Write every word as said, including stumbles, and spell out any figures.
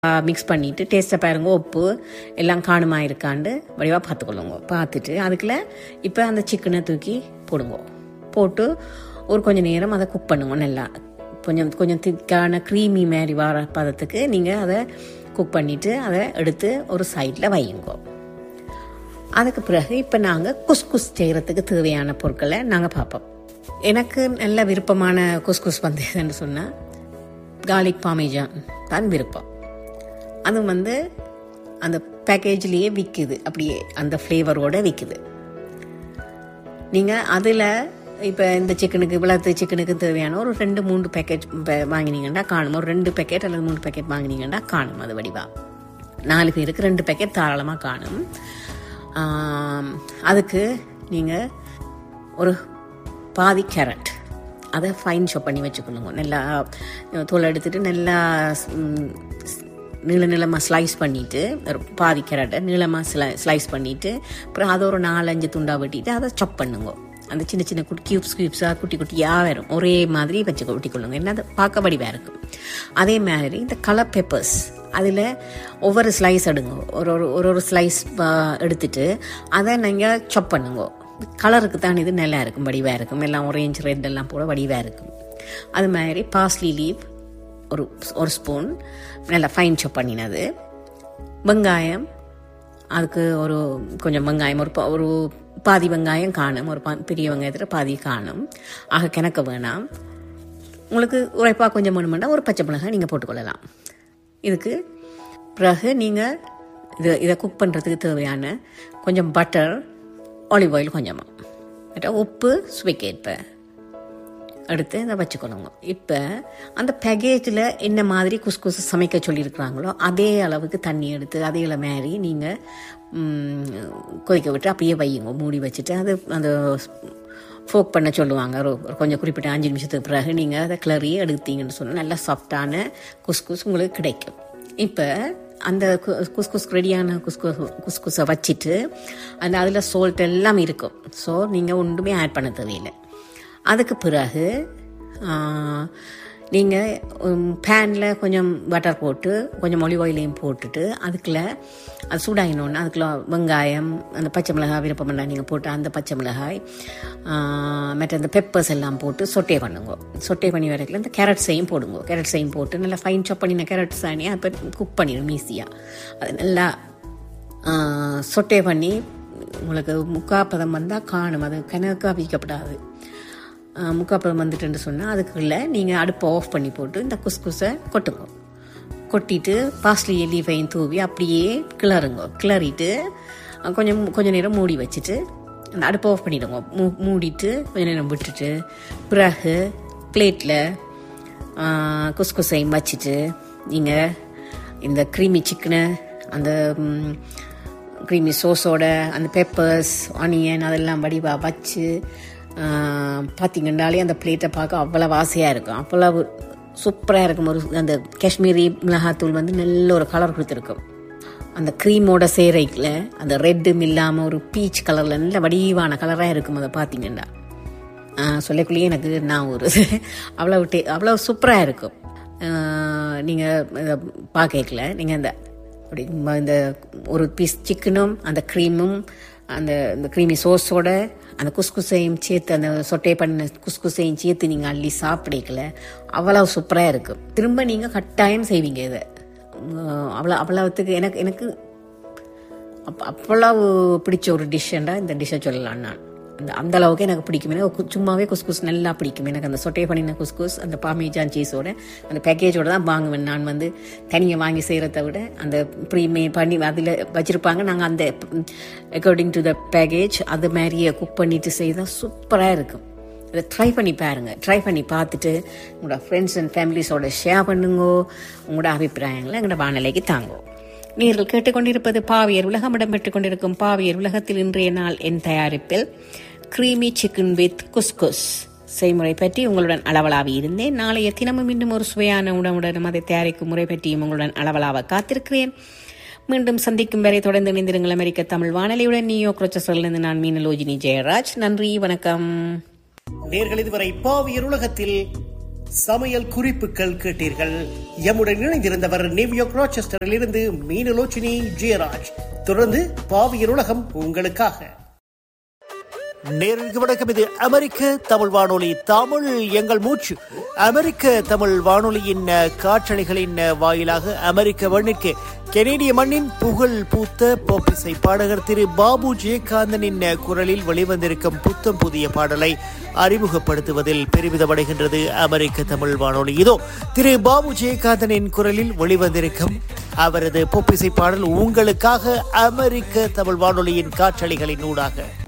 Mix பண்ணிவிட்டு டேஸ்ட்டை பாருங்க, உப்பு எல்லாம் காணுமா இருக்காண்டு வடிவாக பார்த்துக்கொள்ளுங்க. பார்த்துட்டு அதுக்குள்ள இப்போ அந்த சிக்கனை தூக்கி போடுங்க. போட்டு ஒரு கொஞ்சம் நேரம் அதை குக் பண்ணுங்க. நல்லா கொஞ்சம் கொஞ்சம் திக்கான க்ரீமி மாதிரி வர பதத்துக்கு நீங்கள் அதை குக் பண்ணிவிட்டு அதை எடுத்து ஒரு சைடில் வையுங்க. அதுக்கு பிறகு இப்போ நாங்கள் குஸ்குஸ் செய்கிறதுக்கு தேவையான பொருட்களை நாங்கள் பார்ப்போம். எனக்கு நல்ல விருப்பமான குஸ்குஸ் வந்து எதுன்னு சொன்னால் கார்லிக் பார்மேஜான் தான் விருப்பம். அது வந்து அந்த பேக்கேஜ்லேயே விற்குது, அப்படியே அந்த ஃப்ளேவரோடு விற்குது. நீங்கள் அதில் இப்போ இந்த சிக்கனுக்கு விளத்து சிக்கனுக்கு தேவையான ஒரு ரெண்டு மூணு பேக்கெட் வாங்கினீங்கன்னா காணும். ஒரு ரெண்டு பேக்கெட் அல்லது மூணு பேக்கெட் வாங்கினீங்கன்னா காணும். அது வடிவா நாலு பேருக்கு ரெண்டு பேக்கெட் தாராளமாக காணும். அதுக்கு நீங்கள் ஒரு பாதி கேரட் அதை ஃபைன் சாப் பண்ணி வச்சுக்கணுங்க. நல்லா தோலை எடுத்துகிட்டு நல்லா நீள நீளமாக ஸ்லைஸ் பண்ணிவிட்டு ஒரு பாதி கேரட்டை நீளமாக ஸ்லை ஸ்லைஸ் பண்ணிவிட்டு அப்புறம் அதை ஒரு நாலஞ்சு துண்டாக வெட்டிட்டு அதை சாப் பண்ணுங்க. அந்த சின்ன சின்ன குட்டி க்யூப்ஸ் க்யூப்ஸாக குட்டி குட்டியாக வரும். ஒரே மாதிரி வச்சு கொட்டிக்கொள்ளுங்க. என்ன அது பார்க்க வடிவாக இருக்கும். அதே மாதிரி இந்த கலர் பெப்பர்ஸ் அதில் ஒவ்வொரு ஸ்லைஸ் எடுங்க. ஒரு ஒரு ஒரு ஒரு ஸ்லைஸ் எடுத்துட்டு அதை நீங்கள் சாப் பண்ணுங்க. கலருக்கு தான் இது நல்லா இருக்கும், வடிவாக இருக்கும். எல்லாம் ஆரஞ்ச் ரெட் எல்லாம் போட வடிவாக இருக்கும். அது மாதிரி பார்ஸ்லி லீவ் ஒரு ஒரு ஸ்பூன் நல்லா ஃபைன் சாப் பண்ணினது. வெங்காயம் அதுக்கு ஒரு கொஞ்சம் வெங்காயம் ஒரு ஒரு பாதி வெங்காயம் காணும். ஒரு பா பெரிய வெங்காயத்தில் பாதி காணும். ஆக கிணக்க வேணாம். உங்களுக்கு உரைப்பாக கொஞ்சம் வேணுமெண்டா ஒரு பச்சை மிளகாய் நீங்கள் போட்டுக்கொள்ளலாம். இதுக்கு பிறகு நீங்கள் இது இதை குக் பண்ணுறதுக்கு தேவையான கொஞ்சம் பட்டர், ஆலிவ் ஆயில் கொஞ்சமாக, உப்பு சுவைக்கேற்ப எடுத்து இதை வச்சுக்கணுங்க. இப்போ அந்த பேக்கேஜில் என்ன மாதிரி குஸ்குஸ் சமைக்க சொல்லியிருக்கிறாங்களோ அதே அளவுக்கு தண்ணி எடுத்து அதே மாதிரி நீங்கள் கொதிக்க விட்டு அப்படியே வையுங்க. மூடி வச்சுட்டு அது அந்த ஃபோக் பண்ண சொல்லுவாங்க. ஒரு கொஞ்சம் குறிப்பிட்ட அஞ்சு நிமிஷத்துக்கு பிறகு நீங்கள் அதை கிளறி எடுத்தீங்கன்னு சொன்னால் நல்லா சாஃப்டான குஸ்குஸ் உங்களுக்கு கிடைக்கும். இப்போ அந்த குஸ்குஸ் ரெடியான குஸ்குஸ் குஸ்குஸை வச்சுட்டு அந்த அதில் சால்ட் எல்லாம் இருக்கும். ஸோ நீங்கள் ஒன்றுமே ஆட் பண்ண தேவையில்லை. அதுக்கு பிறகு நீங்கள் பேனில் கொஞ்சம் பட்டர் போட்டு கொஞ்சம் ஒலிவ் ஆயிலையும் போட்டுட்டு அதுக்குள்ளே அது சூடாகினோன்னு அதுக்குள்ள வெங்காயம், அந்த பச்சை மிளகாய் விருப்பம் பண்ணால் நீங்கள் போட்டு அந்த பச்சை மிளகாய் மற்ற அந்த பெப்பர்ஸ் எல்லாம் போட்டு சொட்டே பண்ணுங்க. சொட்டே பண்ணி வரைக்கும் இந்த கேரட்ஸையும் போடுங்க. கேரட்ஸையும் போட்டு நல்லா ஃபைன் சாப் பண்ணின கேரட்ஸ் ஆனி அப்போ குக் பண்ணிடும் ஈஸியாக. அது நல்லா சொட்டே பண்ணி உங்களுக்கு முக்காப்பதம் வந்தால் காணும். அது கணக்காக வைக்கப்படாது. முக்காப்பதம் வந்துட்டுன்னு சொன்னால் அதுக்குள்ளே நீங்கள் அடுப்பை ஆஃப் பண்ணி போட்டு இந்த குஸ்குஸை கொட்டுங்க. கொட்டிட்டு பார்ஸ்லி லீஃபையும் தூவி அப்படியே கிளறுங்க. கிளறிட்டு கொஞ்சம் கொஞ்சம் நேரம் மூடி வச்சுட்டு அந்த அடுப்பை ஆஃப் பண்ணிவிடுங்க. மூ மூடிட்டு கொஞ்சம் நேரம் விட்டுட்டு பிறகு பிளேட்டில் குஸ்குஸையும் வச்சுட்டு நீங்கள் இந்த க்ரீமி சிக்கனை அந்த க்ரீமி சோஸோட அந்த பெப்பர்ஸ், ஆனியன் அதெல்லாம் வடிவாக வச்சு பார்த்தீங்கன்னாலே அந்த பிளேட்டை பார்க்க அவ்வளோ வாசையாக இருக்கும். அவ்வளவு சூப்பராக இருக்கும். ஒரு அந்த காஷ்மீரி மிளகாத்தூள் வந்து நல்ல ஒரு கலர் கொடுத்துருக்கும். அந்த க்ரீமோட சேரைக்கில் அந்த ரெட்டும் இல்லாமல் ஒரு பீச் கலரில் நல்ல வடிவான கலராக இருக்கும். அதை பார்த்தீங்கன்னா சொல்லக்குள்ளேயே எனக்கு நான் ஒரு அவ்வளோ டே அவ்வளோ சூப்பராக இருக்கும். நீங்கள் இதை பார்க்கல நீங்கள் இந்த அப்படி இந்த ஒரு பீஸ் சிக்கனும் அந்த க்ரீமும் அந்த இந்த க்ரீமி சோஸோட அந்த குஸ்குஸையும் சேர்த்து அந்த சொட்டை பண்ண குஸ்குஸையும் சேர்த்து நீங்கள் அள்ளி சாப்பிடக்கல அவ்வளோ சூப்பராக இருக்கும். திரும்ப நீங்கள் கட்டாயம் செய்வீங்க இதை. அவ்வளோ அவ்வளோத்துக்கு எனக்கு எனக்கு அப் அவ்வளவு பிடிச்ச ஒரு டிஷ்ஷண்டா இந்த டிஷ்ஷை சொல்லலாம். நான் அந்த அந்த அளவுக்கு எனக்கு பிடிக்கும். எனக்கு சும்மாவே குஸ்குஸ் நல்லா பிடிக்கும். எனக்கு அந்த சொட்டை பண்ணின குஸ்குஸ் அந்த பார்மேஜான் சீஸோட அந்த பேக்கேஜோட தான் வாங்குவேன். நான் வந்து தனியாக வாங்கி செய்கிறத விட அந்த ப்ரீமே பண்ணி அதில் வச்சுருப்பாங்க. நாங்கள் அந்த அக்கார்டிங் டு த பேக்கேஜ் அது மாதிரியே குக் பண்ணிட்டு செய்தால் சூப்பராக இருக்கும். அதை ட்ரை பண்ணி பாருங்கள். ட்ரை பண்ணி பார்த்துட்டு உங்களோட ஃப்ரெண்ட்ஸ் அண்ட் ஃபேமிலிஸோட ஷேர் பண்ணுங்கோ. உங்களோட அபிப்பிராயங்களை எங்களோட வானிலைக்கு தாங்கோ. நீங்கள் கேட்டுக்கொண்டிருப்பது பாவியர் உலகம். இடம்பெற்றுக் கொண்டிருக்கும் பாவியர் உலகத்தில் இன்றைய நாள் என் தயாரிப்பில் கிரீமி சிக்கன் வித் குஸ்குஸ் செய்முறை பற்றி உங்களுடன் அளவலாவி இருந்தேன். நாளைய தினமும் இன்னும் ஒரு சுவையான உணவுடனும் அதை தயாரிக்கும் முறை பற்றியும் உங்களுடன் அளவலாக காத்திருக்கிறேன். மீண்டும் சந்திக்கும் வரை தொடர்ந்து இணைந்திருங்கள் அமெரிக்க தமிழ் வானொலியுடன். நியூயார்க் ரோச்சஸ்டரிலிருந்து நான் மீனலோஜினி ஜெயராஜ். நன்றி, வணக்கம். நேர்கள் இதுவரை பாவியர் உலகத்தில் சமையல் குறிப்புகள் கேட்டீர்கள். எம்முடன் இணைந்திருந்தவர் நியூயார்க் ராச்செஸ்டரில் இருந்து மீனலோச்சினி ஜெயராஜ். தொடர்ந்து பாவியர் உலகம் உங்களுக்காக. நேருக்கு வணக்கம். இது அமெரிக்க தமிழ் வானொலி, தமிழ் எங்கள் மூச்சு. அமெரிக்க தமிழ் வானொலியின் காற்றலைகளின் வாயிலாக அமெரிக்க மண்ணிற்கு, கெனேடிய மண்ணின் புகழ் பூத்த பாப் இசை பாடகர் திரு பாபு ஜெயகாந்தனின் குரலில் வெளிவந்திருக்கும் புத்தம் புதிய பாடலை அறிமுகப்படுத்துவதில் பெருமிதமடைகின்றது அமெரிக்க தமிழ் வானொலி. இதோ திரு பாபு ஜெயகாந்தனின் குரலில் வெளிவந்திருக்கும் அவரது பாப் இசை பாடல் உங்களுக்காக அமெரிக்க தமிழ் வானொலியின் காற்றலைகளின் ஊடாக.